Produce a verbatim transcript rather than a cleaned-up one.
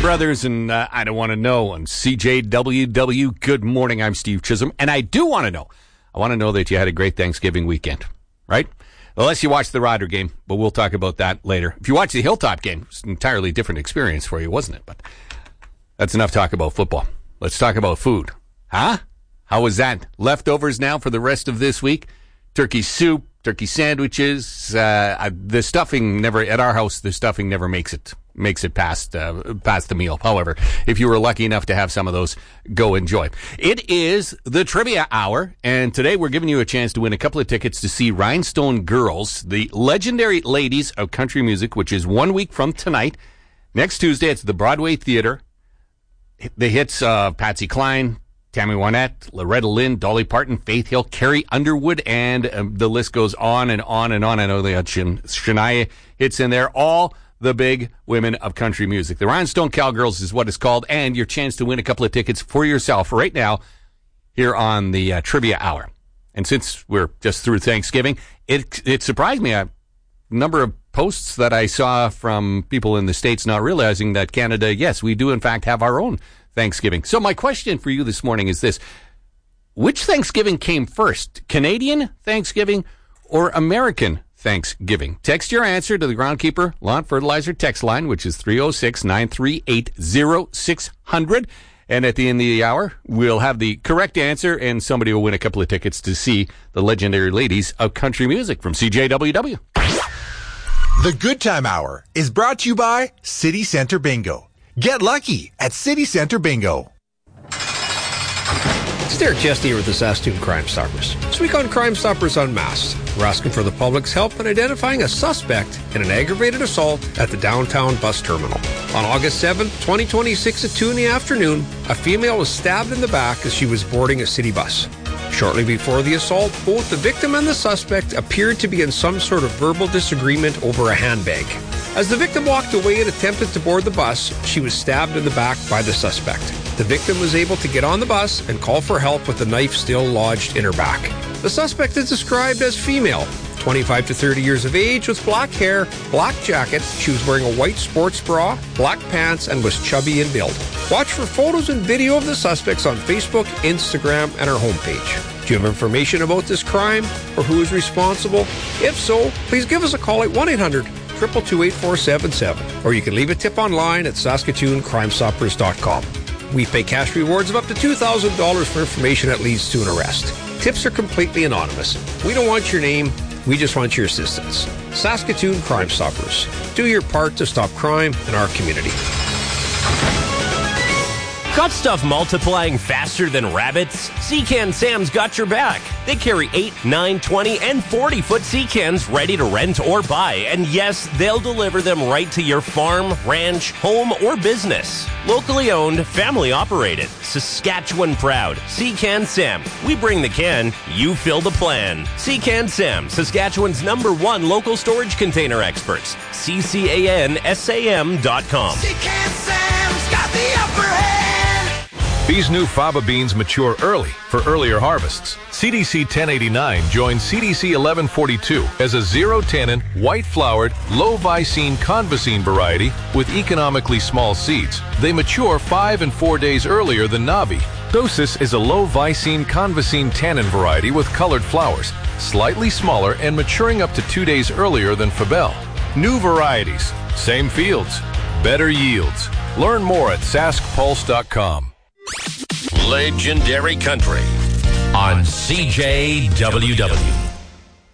Brothers, and uh, I don't want to know on C J W W. Good morning, I'm Steve Chisholm, and I do want to know. I want to know that you had a great Thanksgiving weekend, right? Unless you watched the Rider game, but we'll talk about that later. If you watched the Hilltop game, it's an entirely different experience for you, wasn't it? But that's enough talk about football. Let's talk about food. Huh? How was that? Leftovers now for the rest of this week? Turkey soup, turkey sandwiches. Uh, the stuffing never, at our house, the stuffing never makes it. makes it past uh, past the meal. However, if you were lucky enough to have some of those, go enjoy. It is the Trivia Hour, and today we're giving you a chance to win a couple of tickets to see Rhinestone Girls, the legendary ladies of country music, which is one week from tonight. Next Tuesday, it's the Broadway Theater. The hits of uh, Patsy Cline, Tammy Wynette, Loretta Lynn, Dolly Parton, Faith Hill, Carrie Underwood, and um, the list goes on and on and on. I know they had Shan- Shania hits in there. All the big women of country music. The Rhinestone Cowgirls is what it's called, and your chance to win a couple of tickets for yourself right now here on the uh, Trivia Hour. And since we're just through Thanksgiving, it it surprised me a number of posts that I saw from people in the States not realizing that Canada, yes, we do in fact have our own Thanksgiving. So my question for you this morning is this: which Thanksgiving came first, Canadian Thanksgiving or American Thanksgiving? Text your answer to the Groundkeeper Lawn Fertilizer text line, which is three oh six, nine three eight, oh six hundred. And at the end of the hour, we'll have the correct answer, and somebody will win a couple of tickets to see the legendary ladies of country music from C J W W. The Good Time Hour is brought to you by City Center Bingo. Get lucky at City Center Bingo. It's Derek Chesney here with the Saskatoon Crime Stoppers. This week on Crime Stoppers Unmasked, we're asking for the public's help in identifying a suspect in an aggravated assault at the downtown bus terminal. On August seventh, twenty twenty-six at two in the afternoon, a female was stabbed in the back as she was boarding a city bus. Shortly before the assault, both the victim and the suspect appeared to be in some sort of verbal disagreement over a handbag. As the victim walked away and attempted to board the bus, she was stabbed in the back by the suspect. The victim was able to get on the bus and call for help with the knife still lodged in her back. The suspect is described as female, twenty-five to thirty years of age, with black hair, black jacket. She was wearing a white sports bra, black pants, and was chubby in build. Watch for photos and video of the suspects on Facebook, Instagram, and our homepage. Do you have information about this crime or who is responsible? If so, please give us a call at one eight hundred, two two two, eight four seven seven, or you can leave a tip online at Saskatoon Crime Stoppers dot com. We pay cash rewards of up to two thousand dollars for information that leads to an arrest. Tips are completely anonymous. We don't want your name, we just want your assistance. Saskatoon Crime Stoppers. Do your part to stop crime in our community. Got stuff multiplying faster than rabbits? Secan Sam's got your back. They carry eight, nine, twenty, and forty-foot Secans ready to rent or buy. And yes, they'll deliver them right to your farm, ranch, home, or business. Locally owned, family operated. Saskatchewan proud. Secan Sam. We bring the can, you fill the plan. Secan Sam, Saskatchewan's number one local storage container experts. C C A N S A M dot com. Secan Sam's got the upper hand. These new faba beans mature early for earlier harvests. C D C ten eighty-nine joins C D C eleven forty-two as a zero-tannin, white-flowered, low-vicine convicine variety with economically small seeds. They mature five and four days earlier than Navi. Dosis is a low-vicine convicine tannin variety with colored flowers, slightly smaller and maturing up to two days earlier than Fabel. New varieties, same fields, better yields. Learn more at sask pulse dot com. Legendary Country on C J W W.